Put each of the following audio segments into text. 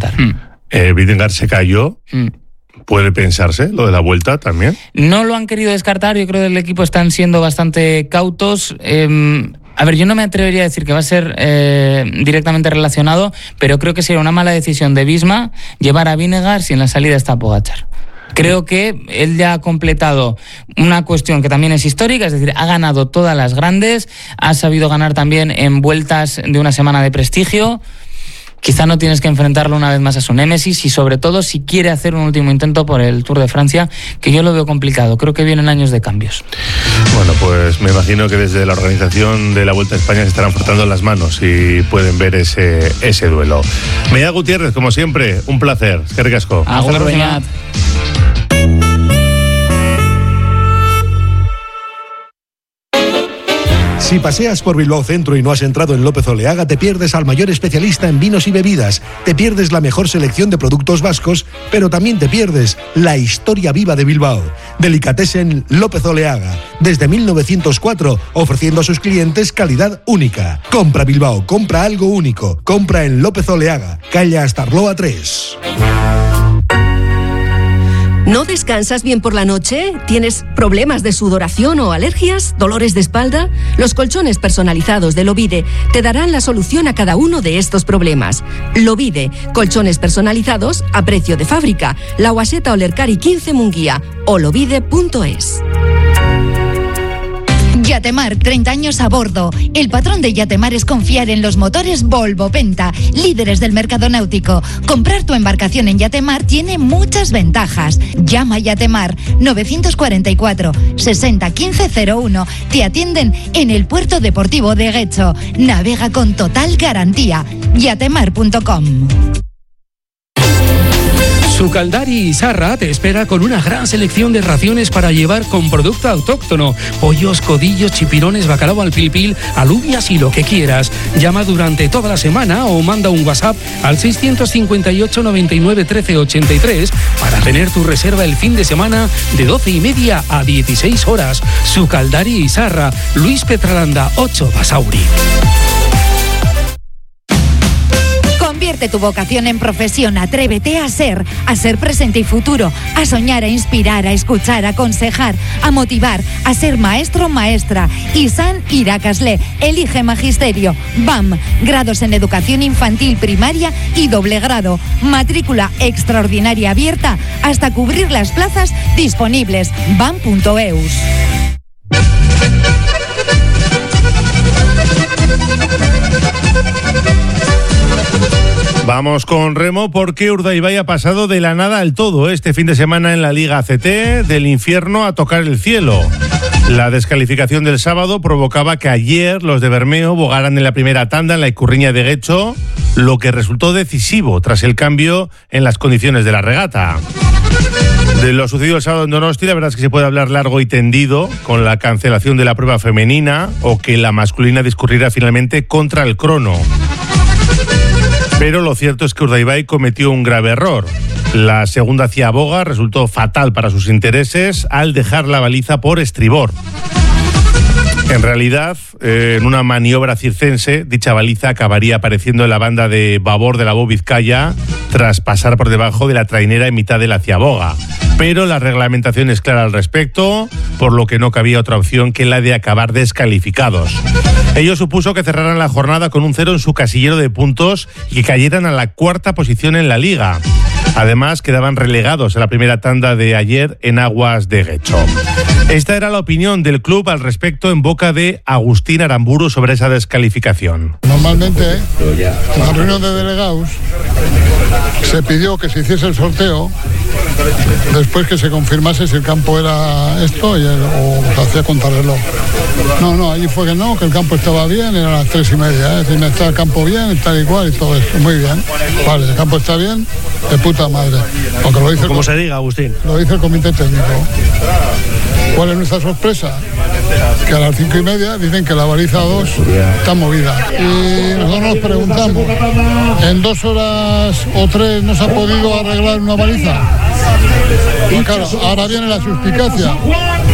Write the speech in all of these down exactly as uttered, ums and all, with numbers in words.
descontar. Mm. Eh, Vingegaard se cayó. Mm. ¿Puede pensarse lo de la vuelta también? No lo han querido descartar, yo creo que el equipo están siendo bastante cautos. Eh, a ver, yo no me atrevería a decir que va a ser eh, directamente relacionado, pero creo que sería una mala decisión de Visma llevar a Vingegaard si en la salida está Pogačar. Creo que él ya ha completado una cuestión que también es histórica, es decir, ha ganado todas las grandes, ha sabido ganar también en vueltas de una semana de prestigio. Quizá no tienes que enfrentarlo una vez más a su némesis y sobre todo si quiere hacer un último intento por el Tour de Francia, que yo lo veo complicado. Creo que vienen años de cambios. Bueno, pues me imagino que desde la organización de la Vuelta a España se estarán frotando las manos y pueden ver ese, ese duelo. Meía Gutiérrez, como siempre, un placer. Eskerrik asko. Hasta la próxima. Si paseas por Bilbao Centro y no has entrado en López Oleaga, te pierdes al mayor especialista en vinos y bebidas, te pierdes la mejor selección de productos vascos, pero también te pierdes la historia viva de Bilbao. Delicatessen López Oleaga, desde mil novecientos cuatro, ofreciendo a sus clientes calidad única. Compra Bilbao, compra algo único, compra en López Oleaga, calle Astarloa tres. ¿No descansas bien por la noche? ¿Tienes problemas de sudoración o alergias? ¿Dolores de espalda? Los colchones personalizados de Lovide te darán la solución a cada uno de estos problemas. Lovide, colchones personalizados a precio de fábrica. La Guaseta Olercari quince Munguía o lovide punto es. Yatemar, treinta años a bordo. El patrón de Yatemar es confiar en los motores Volvo Penta, líderes del mercado náutico. Comprar tu embarcación en Yatemar tiene muchas ventajas. Llama a Yatemar novecientos cuarenta y cuatro, sesenta, quince cero uno. Te atienden en el puerto deportivo de Guecho. Navega con total garantía. yatemar punto com. Sucaldari Izarra te espera con una gran selección de raciones para llevar con producto autóctono. Pollos, codillos, chipirones, bacalao al pil pil, alubias y lo que quieras. Llama durante toda la semana o manda un WhatsApp al seiscientos cincuenta y ocho, noventa y nueve, trece, ochenta y tres para tener tu reserva el fin de semana de doce y media a dieciséis horas. Sucaldari Izarra, Luis Petralanda, ocho Basauri. Convierte tu vocación en profesión, atrévete a ser, a ser presente y futuro, a soñar, a inspirar, a escuchar, a aconsejar, a motivar, a ser maestro o maestra. Isan Irakasle, elige magisterio. B A M, grados en educación infantil, primaria y doble grado. Matrícula extraordinaria abierta hasta cubrir las plazas disponibles. bam punto eus. Vamos con remo porque Urdaibai ha pasado de la nada al todo este fin de semana en la Liga A C T, del infierno a tocar el cielo. La descalificación del sábado provocaba que ayer los de Bermeo bogaran en la primera tanda en la Icurriña de Guecho, lo que resultó decisivo tras el cambio en las condiciones de la regata. De lo sucedido el sábado en Donosti, la verdad es que se puede hablar largo y tendido con la cancelación de la prueba femenina o que la masculina discurriera finalmente contra el crono. Pero lo cierto es que Urdaibai cometió un grave error. La segunda ciaboga resultó fatal para sus intereses al dejar la baliza por estribor. En realidad, eh, en una maniobra circense, dicha baliza acabaría apareciendo en la banda de babor de la Bo Vizcaya tras pasar por debajo de la trainera en mitad de la ciaboga. Pero la reglamentación es clara al respecto, por lo que no cabía otra opción que la de acabar descalificados. Ello supuso que cerraran la jornada con un cero en su casillero de puntos y que cayeran a la cuarta posición en la liga. Además, quedaban relegados a la primera tanda de ayer en aguas de Guecho. Esta era la opinión del club al respecto en boca de Agustín Aramburu sobre esa descalificación. Normalmente, en la reunión de delegados se pidió que se hiciese el sorteo después que se confirmase si el campo era esto y el, o se hacía contrarreloj. No, no, allí fue que no, que el campo estaba bien, eran las tres y media, ¿eh? Es decir, está el campo bien, tal y cual y todo eso, muy bien. Vale, el campo está bien, de puta madre. Porque lo dice como se diga, Agustín. Lo dice el comité técnico. ¿Cuál es nuestra sorpresa? Que a las cinco y media dicen que la baliza dos está movida. Y nosotros nos preguntamos, ¿en dos horas o tres no se ha podido arreglar una baliza? Y claro, ahora viene la suspicacia.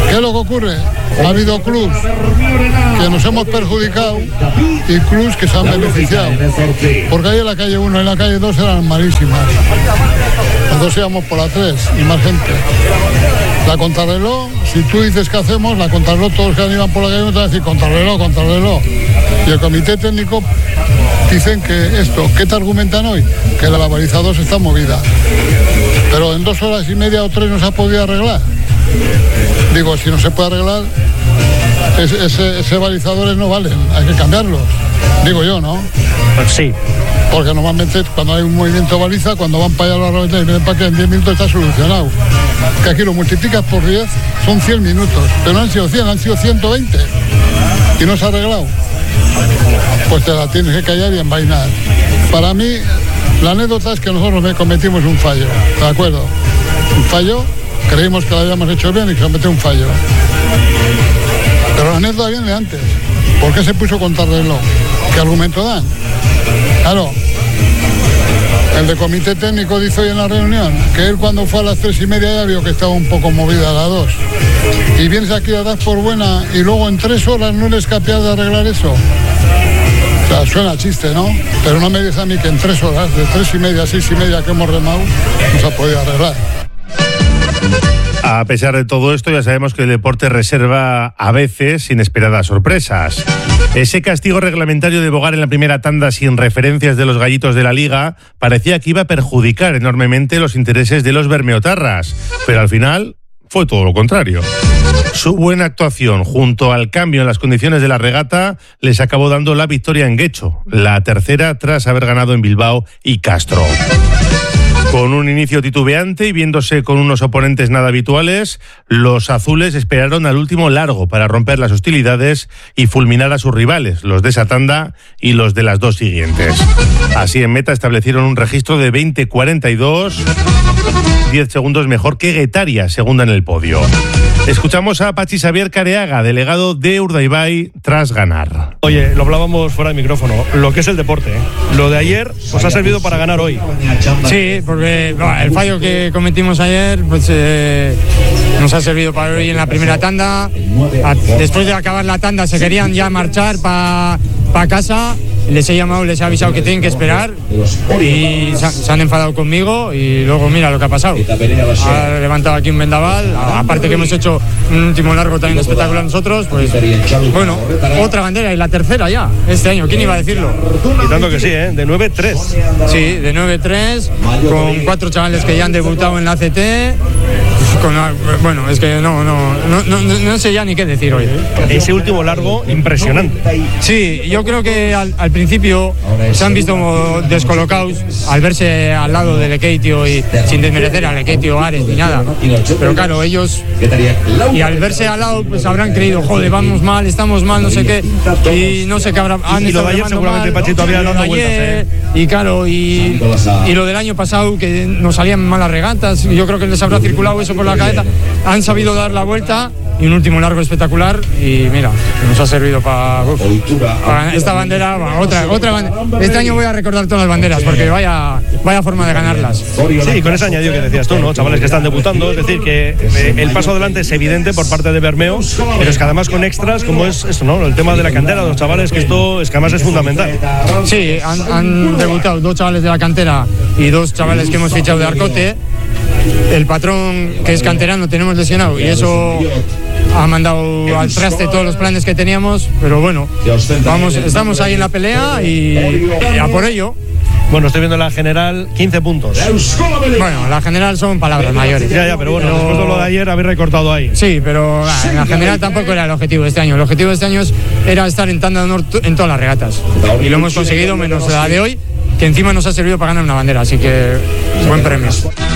¿Qué es lo que ocurre? Ha habido clubs que nos hemos perjudicado y clubs que se han beneficiado. Porque ahí en la calle uno y en la calle dos eran malísimas. Entonces íbamos por la tres y más gente. La contrarreloj, si tú dices que hacemos, la contrarreloj, todos que iban por la calle uno te van a decir contrarreloj, contrarreloj. Y el comité técnico dicen que esto, ¿qué te argumentan hoy? Que la baliza dos está movida. Pero en dos horas y media o tres no se ha podido arreglar. Digo, si no se puede arreglar, ese, ese, ese balizadores no valen, hay que cambiarlos. Digo yo, ¿no? Pues sí. Porque normalmente cuando hay un movimiento de baliza, cuando van para allá los arroyos y vienen para que en diez minutos está solucionado. Que aquí lo multiplicas por diez, son cien minutos. Pero no han sido cien, han sido ciento veinte. Y no se ha arreglado. Pues te la tienes que callar y envainar. Para mí, la anécdota es que nosotros cometimos un fallo, ¿de acuerdo? Un fallo, creímos que lo habíamos hecho bien y que se cometió un fallo. Pero la anécdota viene de antes. ¿Por qué se puso contrarreloj? ¿Qué argumento dan? Claro, el de comité técnico dice hoy en la reunión que él cuando fue a las tres y media ya vio que estaba un poco movida a las dos. Y vienes aquí a dar por buena y luego en tres horas no eres capaz de arreglar eso. O sea, suena chiste, ¿no? Pero no me digas a mí que en tres horas, de tres y media a seis y media que hemos remado, no se ha podido arreglar. A pesar de todo esto, ya sabemos que el deporte reserva a veces inesperadas sorpresas. Ese castigo reglamentario de Bogar en la primera tanda sin referencias de los gallitos de la Liga parecía que iba a perjudicar enormemente los intereses de los bermeotarras, pero al final fue todo lo contrario. Su buena actuación junto al cambio en las condiciones de la regata les acabó dando la victoria en Guecho, la tercera tras haber ganado en Bilbao y Castro. Con un inicio titubeante y viéndose con unos oponentes nada habituales, los azules esperaron al último largo para romper las hostilidades y fulminar a sus rivales, los de esa tanda y los de las dos siguientes. Así en meta establecieron un registro de veinte cuarenta y dos, diez segundos mejor que Guetaria, segunda en el podio. Escuchamos a Pachi Xavier Careaga, delegado de Urdaibai, tras ganar. Oye, lo hablábamos fuera del micrófono, lo que es el deporte, ¿eh? Lo de ayer os ha servido para ganar hoy. Sí, porque no, el fallo que cometimos ayer pues eh, nos ha servido para hoy en la primera tanda. A, después de acabar la tanda se querían ya marchar para pa casa. Les he llamado, les he avisado que tienen que esperar y se, se han enfadado conmigo y luego mira lo que ha pasado. Ha levantado aquí un vendaval, aparte que hemos hecho un último largo también espectacular nosotros, pues bueno, otra bandera y la tercera ya este año, ¿quién iba a decirlo? Y tanto que sí, ¿eh? De nueve tres. Sí, de nueve tres, con cuatro chavales que ya han debutado en la C T. Con, bueno, es que no, no, no, no, no sé ya ni qué decir hoy. Ese último largo, impresionante. Sí, yo creo que al, al principio se han visto como descolocados al verse al lado del Lekeitio y sin desmerecer al Lekeitio Ares ni nada. Pero claro, ellos, y al verse al lado, pues habrán creído, joder, vamos mal, estamos mal, no sé qué, y no sé qué habrá. Han y lo de ayer seguramente mal, Pachito había dado vueltas, ¿eh? Y claro, y, y lo del año pasado, que nos salían malas regatas, yo creo que les habrá circulado eso por la cabeza. Han sabido dar la vuelta y un último largo espectacular y mira, nos ha servido para pa esta bandera, pa otra, otra bandera. Este año voy a recordar todas las banderas porque vaya, vaya forma de ganarlas. Sí, con ese añadido que decías tú, ¿no? Chavales que están debutando, es decir, que eh, el paso adelante es evidente por parte de Bermeo, pero es que además con extras, como es esto, ¿no? El tema de la cantera de los chavales, que esto es que además es fundamental. Sí, han, han debutado dos chavales de la cantera y dos chavales que hemos fichado de Arcote. El patrón, que es canterano, tenemos lesionado y eso ha mandado al traste todos los planes que teníamos, pero bueno, vamos, estamos ahí en la pelea y, y a por ello. Bueno, estoy viendo la general, quince puntos. Bueno, la general son palabras mayores. Ya, ya, pero bueno, pero... después de lo de ayer habéis recortado ahí. Sí, pero en la general tampoco era el objetivo de este año. El objetivo de este año era estar en tanda de honor en todas las regatas. Y lo hemos conseguido, menos la de hoy, que encima nos ha servido para ganar una bandera, así que buen premio.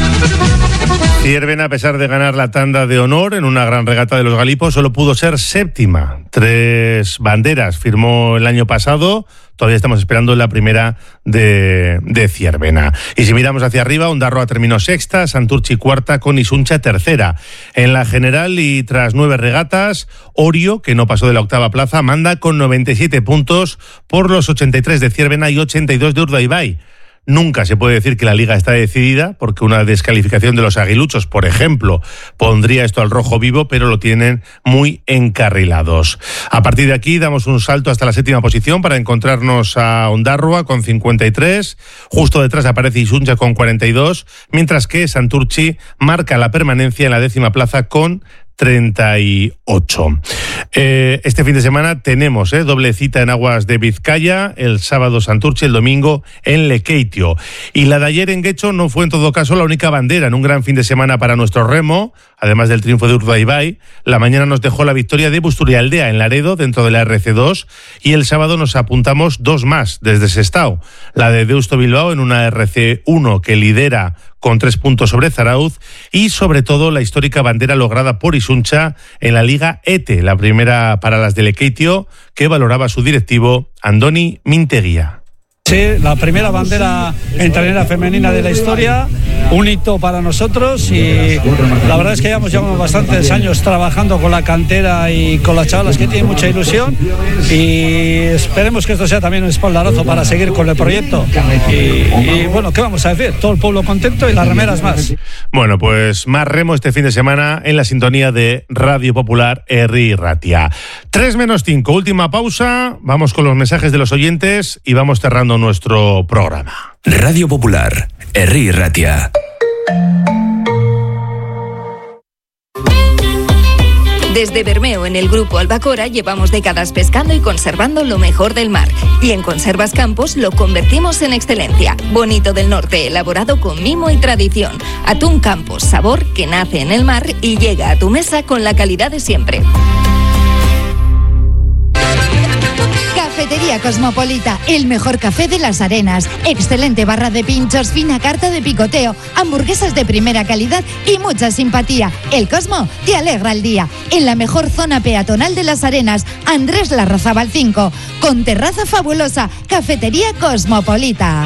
Ciervena, a pesar de ganar la tanda de honor en una gran regata de los Galipos, solo pudo ser séptima. Tres banderas firmó el año pasado. Todavía estamos esperando la primera de, de Ciervena. Y si miramos hacia arriba, Ondarroa terminó sexta, Santurchi cuarta, con Isuncha tercera. En la general y tras nueve regatas, Orio, que no pasó de la octava plaza, manda con noventa y siete puntos por los ochenta y tres de Ciervena y ochenta y dos de Urdaibai. Nunca se puede decir que la Liga está decidida, porque una descalificación de los aguiluchos, por ejemplo, pondría esto al rojo vivo, pero lo tienen muy encarrilados. A partir de aquí damos un salto hasta la séptima posición para encontrarnos a Ondarroa con cincuenta y tres, justo detrás aparece Isuncha con cuarenta y dos, mientras que Santurtzi marca la permanencia en la décima plaza con treinta y ocho. Eh, este fin de semana tenemos eh, doble cita en aguas de Vizcaya, el sábado Santurtzi, el domingo en Lekeitio. Y la de ayer en Guecho no fue en todo caso la única bandera en un gran fin de semana para nuestro remo, además del triunfo de Urdaibai. La mañana nos dejó la victoria de Busturialdea en Laredo, dentro de la R C dos, y el sábado nos apuntamos dos más desde Sestao. La de Deusto Bilbao en una R C uno que lidera con tres puntos sobre Zarauz, y sobre todo la histórica bandera lograda por Isuncha en la Liga E T E, la primera para las de Lekeitio, que valoraba su directivo Andoni Minteguía. Sí, la primera bandera entrenera femenina de la historia, un hito para nosotros, y la verdad es que llevamos, llevamos bastantes años trabajando con la cantera y con las chavalas que tienen mucha ilusión, y esperemos que esto sea también un espaldarazo para seguir con el proyecto. Y, y bueno, ¿qué vamos a decir? Todo el pueblo contento y las remeras más. Bueno, pues más remo este fin de semana en la sintonía de Radio Popular Herri Ratia. tres menos cinco, última pausa, vamos con los mensajes de los oyentes y vamos cerrando nuestro programa. Radio Popular, Herri Ratia. Desde Bermeo, en el Grupo Albacora, llevamos décadas pescando y conservando lo mejor del mar. Y en Conservas Campos lo convertimos en excelencia. Bonito del Norte, elaborado con mimo y tradición. Atún Campos, sabor que nace en el mar y llega a tu mesa con la calidad de siempre. Cafetería Cosmopolita, el mejor café de Las Arenas. Excelente barra de pinchos, fina carta de picoteo, hamburguesas de primera calidad y mucha simpatía. El Cosmo te alegra el día. En la mejor zona peatonal de Las Arenas, Andrés Larrazábal cinco, con terraza fabulosa. Cafetería Cosmopolita.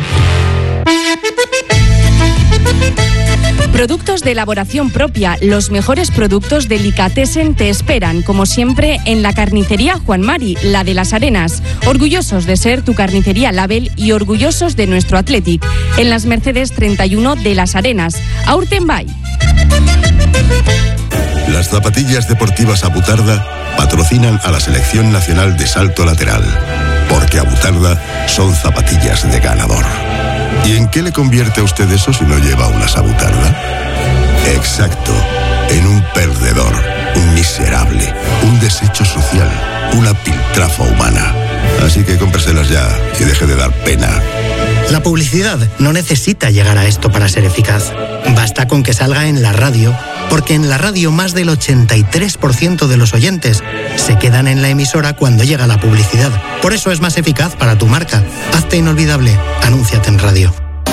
Productos de elaboración propia, los mejores productos delicatessen te esperan, como siempre, en la carnicería Juan Mari, la de Las Arenas. Orgullosos de ser tu carnicería Label y orgullosos de nuestro Athletic. En las Mercedes treinta y uno de Las Arenas. Aurtenbay. Las zapatillas deportivas Abutarda patrocinan a la Selección Nacional de Salto Lateral, porque Abutarda son zapatillas de ganador. ¿Y en qué le convierte a usted eso si no lleva una Abutarda? Exacto, en un perdedor, un miserable, un desecho social, una piltrafa humana. Así que cómpreselas ya y deje de dar pena. La publicidad no necesita llegar a esto para ser eficaz. Basta con que salga en la radio, porque en la radio más del ochenta y tres por ciento de los oyentes se quedan en la emisora cuando llega la publicidad. Por eso es más eficaz para tu marca. Hazte inolvidable. Anúnciate en radio.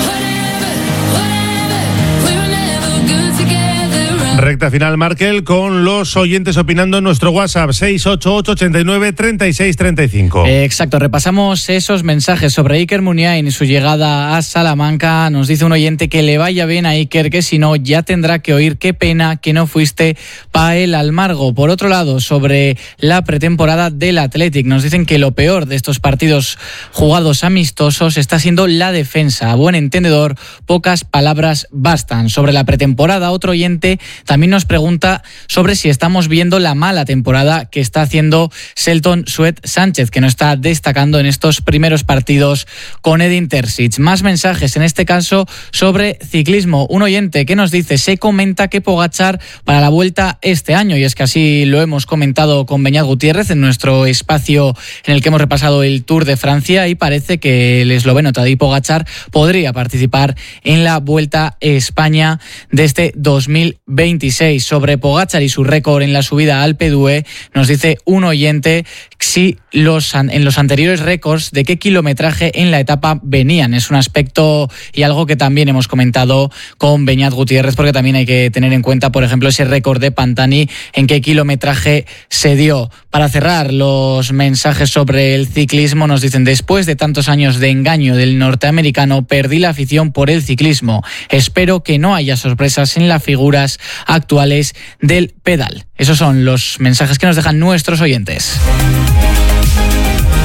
Recta final, Markel, con los oyentes opinando en nuestro WhatsApp seis ocho ocho, ochenta y nueve, treinta y seis, treinta y cinco. Eh, exacto, repasamos esos mensajes sobre Iker Muniain y su llegada a Salamanca. Nos dice un oyente que le vaya bien a Iker, que si no ya tendrá que oír qué pena que no fuiste pa' el Almargo. Por otro lado, sobre la pretemporada del Athletic, nos dicen que lo peor de estos partidos jugados amistosos está siendo la defensa. A buen entendedor, pocas palabras bastan. Sobre la pretemporada, otro oyente también nos pregunta sobre si estamos viendo la mala temporada que está haciendo Selton Suet Sánchez, que no está destacando en estos primeros partidos con Edin Terzic. Más mensajes, en este caso sobre ciclismo. Un oyente que nos dice, se comenta que Pogačar para la Vuelta este año, y es que así lo hemos comentado con Beñat Gutiérrez en nuestro espacio en el que hemos repasado el Tour de Francia, y parece que el esloveno Tadej Pogačar podría participar en la Vuelta a España de este dos mil veintiséis. Sobre Pogačar y su récord en la subida al Alpe d'Huez, nos dice un oyente si los, en los anteriores récords de qué kilometraje en la etapa venían. Es un aspecto y algo que también hemos comentado con Beñat Gutiérrez, porque también hay que tener en cuenta, por ejemplo, ese récord de Pantani, en qué kilometraje se dio. Para cerrar los mensajes sobre el ciclismo, nos dicen, después de tantos años de engaño del norteamericano, perdí la afición por el ciclismo. Espero que no haya sorpresas en las figuras actuales del pedal. Esos son los mensajes que nos dejan nuestros oyentes.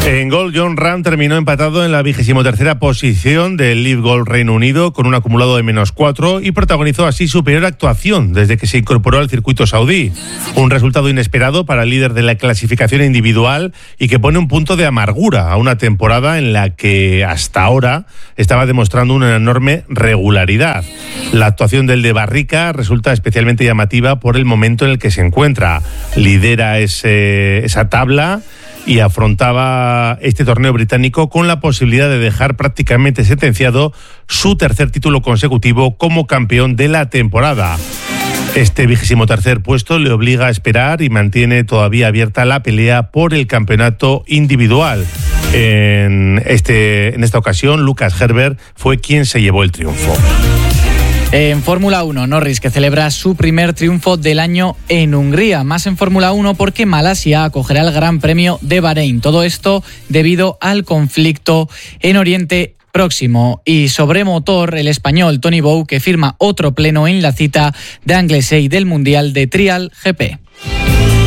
En golf, John Ram terminó empatado en la vigésimo tercera posición del Live Golf Reino Unido con un acumulado de menos cuatro y protagonizó así su peor actuación desde que se incorporó al circuito saudí. Un resultado inesperado para el líder de la clasificación individual y que pone un punto de amargura a una temporada en la que hasta ahora estaba demostrando una enorme regularidad. La actuación del de Barrica resulta especialmente llamativa por el momento en el que se encuentra. Lidera ese, esa tabla y afrontaba este torneo británico con la posibilidad de dejar prácticamente sentenciado su tercer título consecutivo como campeón de la temporada. Este vigésimo tercer puesto le obliga a esperar y mantiene todavía abierta la pelea por el campeonato individual. En, este, en esta ocasión, Lucas Herbert fue quien se llevó el triunfo. En Fórmula uno, Norris, que celebra su primer triunfo del año en Hungría. Más en Fórmula uno porque Malasia acogerá el Gran Premio de Bahrein. Todo esto debido al conflicto en Oriente Próximo. Y sobre motor, el español Tony Bou, que firma otro pleno en la cita de Anglesey del Mundial de Trial G P.